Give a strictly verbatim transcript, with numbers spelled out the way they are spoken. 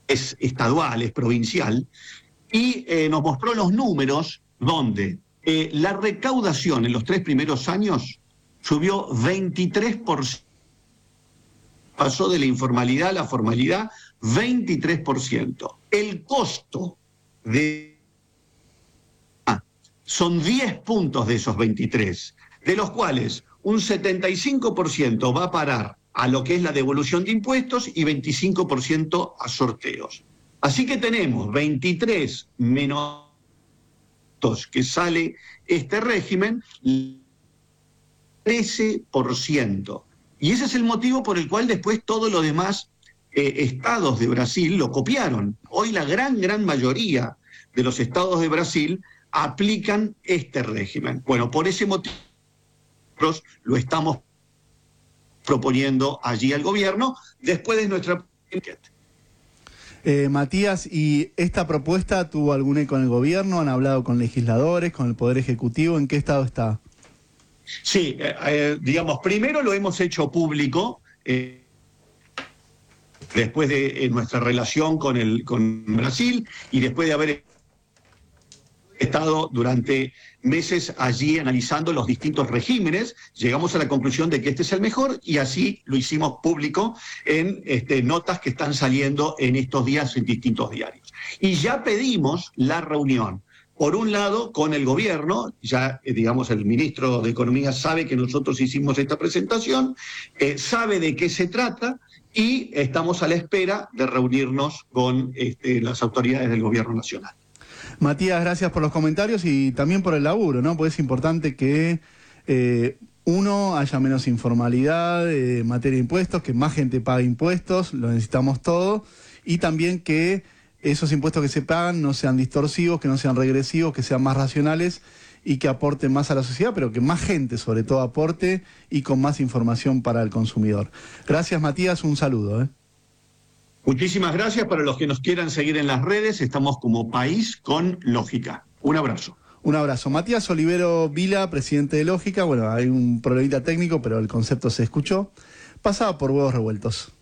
es estadual, es provincial, y eh, nos mostró los números donde eh, la recaudación en los tres primeros años subió veintitrés por ciento, pasó de la informalidad a la formalidad veintitrés por ciento. El costo de... Ah, son diez puntos de esos veintitrés, de los cuales un setenta y cinco por ciento va a parar a lo que es la devolución de impuestos y veinticinco por ciento a sorteos. Así que tenemos veintitrés menos que sale este régimen, trece por ciento. Y ese es el motivo por el cual después todos los demás eh, estados de Brasil lo copiaron. Hoy la gran, gran mayoría de los estados de Brasil aplican este régimen. Bueno, por ese motivo nosotros lo estamos proponiendo allí al gobierno después de nuestra enquete. Eh, Matías, ¿y esta propuesta tuvo algún eco en el gobierno? ¿Han hablado con legisladores, con el Poder Ejecutivo? ¿En qué estado está? Sí, eh, eh, digamos, primero lo hemos hecho público, eh, después de eh, nuestra relación con, el, con Brasil y después de haber estado durante meses allí analizando los distintos regímenes, llegamos a la conclusión de que este es el mejor y así lo hicimos público en este, notas que están saliendo en estos días en distintos diarios. Y ya pedimos la reunión, por un lado con el gobierno, ya eh, digamos el ministro de Economía sabe que nosotros hicimos esta presentación, eh, sabe de qué se trata y estamos a la espera de reunirnos con este, las autoridades del gobierno nacional. Matías, gracias por los comentarios y también por el laburo, ¿no? Pues es importante que, eh, uno, haya menos informalidad eh, en materia de impuestos, que más gente pague impuestos, lo necesitamos todo, y también que esos impuestos que se pagan no sean distorsivos, que no sean regresivos, que sean más racionales y que aporten más a la sociedad, pero que más gente, sobre todo, aporte y con más información para el consumidor. Gracias, Matías, un saludo, ¿eh? Muchísimas gracias. Para los que nos quieran seguir en las redes, estamos como País con Lógica. Un abrazo. Un abrazo. Matías Olivero Vila, presidente de Lógica. Bueno, hay un problemita técnico, pero el concepto se escuchó. Pasaba por Huevos Revueltos.